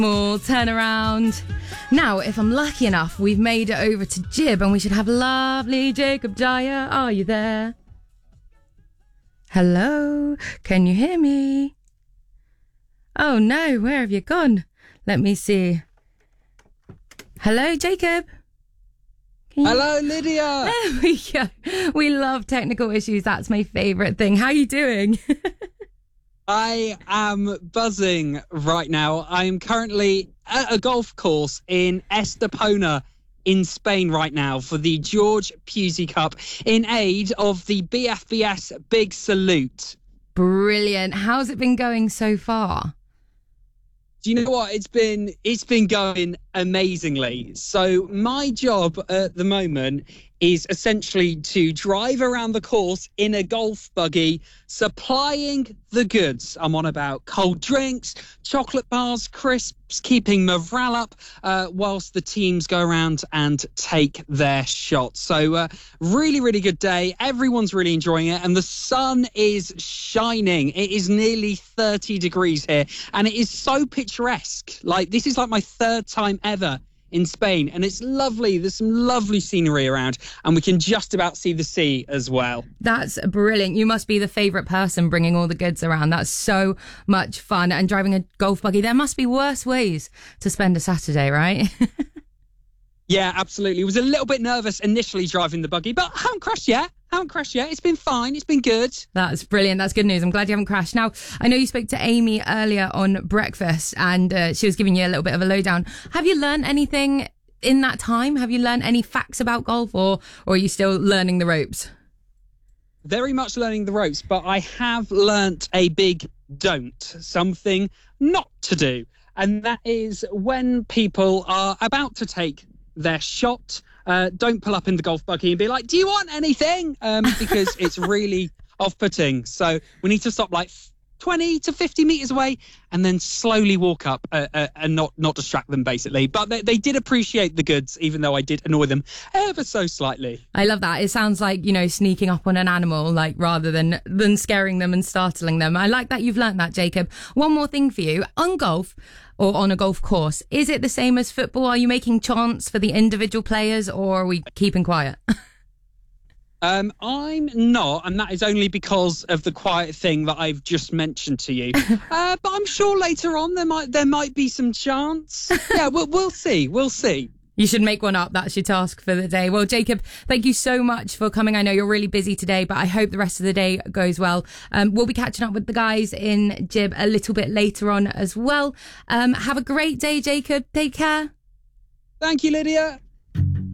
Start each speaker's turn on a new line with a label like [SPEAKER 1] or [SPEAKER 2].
[SPEAKER 1] Small turnaround. Now, if I'm lucky enough, we've made it over to Jib and we should have lovely Jacob Dyer. Are you there? Hello? Can you hear me? Oh no, where have you gone? Let me see. Hello, Jacob?
[SPEAKER 2] Hello, Lydia.
[SPEAKER 1] There we go. We love technical issues. That's my favourite thing. How are you doing?
[SPEAKER 2] I am buzzing right now. I am currently at a golf course in Estepona in Spain right now for the George Pusey Cup in aid of the BFBS Big Salute.
[SPEAKER 1] Brilliant. How's it been going so far?
[SPEAKER 2] Do you know what? It's been going amazingly. So my job at the moment is essentially to drive around the course in a golf buggy, supplying the goods. I'm on about cold drinks, chocolate bars, crisps, keeping morale up whilst the teams go around and take their shots. So really, really good day. Everyone's really enjoying it. And the sun is shining. It is nearly 30 degrees here. And it is so picturesque. Like, this is like my third time ever in Spain, and it's lovely. There's some lovely scenery around, and we can just about see the sea as well.
[SPEAKER 1] That's brilliant. You must be the favourite person bringing all the goods around. That's so much fun. And driving a golf buggy, there must be worse ways to spend a Saturday, right?
[SPEAKER 2] Yeah, absolutely. I was a little bit nervous initially driving the buggy, but I haven't crashed yet. It's been fine. It's been good.
[SPEAKER 1] That's brilliant. That's good news. I'm glad you haven't crashed. Now, I know you spoke to Amy earlier on breakfast and she was giving you a little bit of a lowdown. Have you learned anything in that time? Have you learned any facts about golf or are you still learning the ropes?
[SPEAKER 2] Very much learning the ropes, but I have learnt a big don't, something not to do. And that is when people are about to take their shot, don't pull up in the golf buggy and be like, do you want anything? Because it's really off-putting. So we need to stop like 20 to 50 metres away and then slowly walk up and not distract them, basically. But they did appreciate the goods, even though I did annoy them ever so slightly.
[SPEAKER 1] I love that. It sounds like, you know, sneaking up on an animal, like rather than scaring them and startling them. I like that you've learnt that, Jacob. One more thing for you. On golf, or on a golf course, is it the same as football? Are you making chants for the individual players or are we keeping quiet?
[SPEAKER 2] I'm not, and that is only because of the quiet thing that I've just mentioned to you. But I'm sure later on there might be some chants. Yeah, we'll see. We'll see.
[SPEAKER 1] You should make one up. That's your task for the day. Well, Jacob, thank you so much for coming. I know you're really busy today, but I hope the rest of the day goes well. We'll be catching up with the guys in Jib a little bit later on as well. Have a great day, Jacob. Take care.
[SPEAKER 2] Thank you, Lydia.